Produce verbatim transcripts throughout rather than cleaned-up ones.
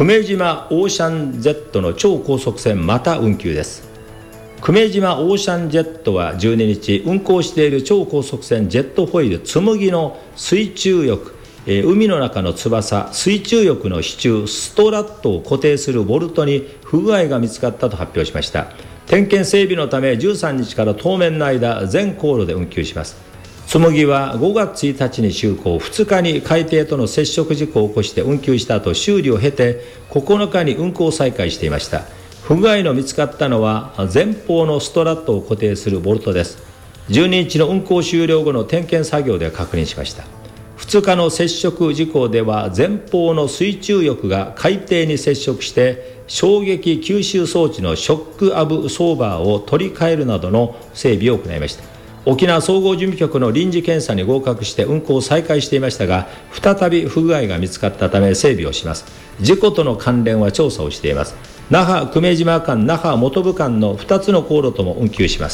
久米島オーシャン Z の超高速船また運休です。久米島オーシャンジェットはじゅうににち、運航している超高速船ジェットフォイルつむぎの水中翼、えー、海の中の翼、水中翼の支柱ストラットを固定するボルトに不具合が見つかったと発表しました。点検整備のためじゅうさんにちから当面の間、全航路で運休します。つむぎはごがつついたちに就航、ふつかに海底との接触事故を起こして運休した後、修理を経てここのかに運航再開していました。不具合の見つかったのは前方のストラットを固定するボルトです。じゅうににちの運航終了後の点検作業で確認しました。ふつかの接触事故では前方の水中翼が海底に接触して衝撃吸収装置のショックアブソーバーを取り替えるなどの整備を行いました。沖縄総合事務局の臨時検査に合格して運航を再開していましたが、再び不具合が見つかったため整備をします。事故との関連は調査をしています。那覇久米島間、那覇本部間のふたつの航路とも運休します。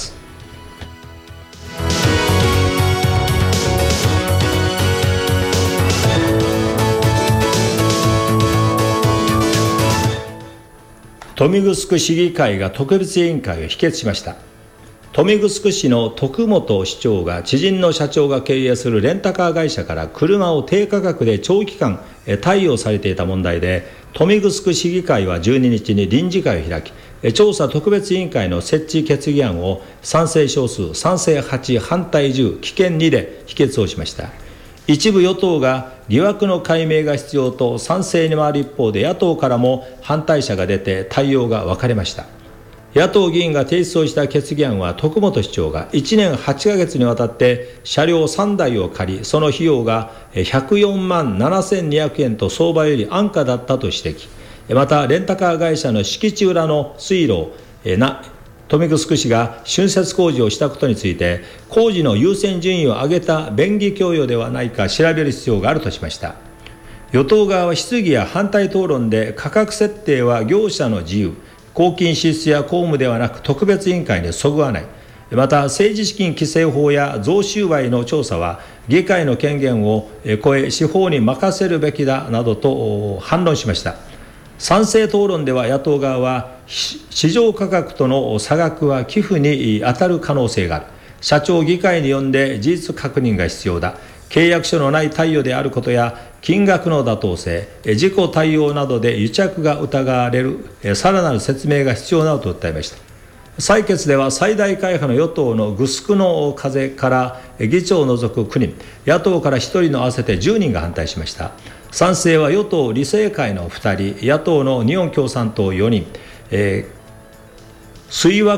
豊見城市議会が特別委員会を否決しました。豊見城市の徳本市長が知人の社長が経営するレンタカー会社から車を低価格で長期間貸与されていた問題で、豊見城市議会はじゅうににちに臨時会を開き、調査特別委員会の設置決議案を賛成少数、賛成はち、反対じゅう、棄権にで否決をしました。一部与党が疑惑の解明が必要と賛成に回る一方で、野党からも反対者が出て対応が分かれました。野党議員が提出をした決議案は、徳本市長がいちねんはちかげつにわたって車両さんだいを借り、その費用がひゃくよんまんななせんにひゃくえんと相場より安価だったと指摘。またレンタカー会社の敷地裏の水路をな豊見城市が浚渫工事をしたことについて、工事の優先順位を上げた便宜供与ではないか調べる必要があるとしました。与党側は質疑や反対討論で、価格設定は業者の自由、公金支出や公務ではなく特別委員会にそぐわない。また政治資金規正法や贈収賄の調査は議会の権限を超え司法に任せるべきだなどと反論しました。賛成討論では野党側は、市場価格との差額は寄付に当たる可能性がある、社長を議会に呼んで事実確認が必要だ、契約書のない貸与であることや金額の妥当性、事故対応などで癒着が疑われるさらなる説明が必要などと訴えました。採決では最大会派の与党のグスクの風から議長を除くきゅうにん、野党からひとりの合わせてじゅうにんが反対しました。賛成は与党理政会のふたり、野党の日本共産党よにん、えー、水和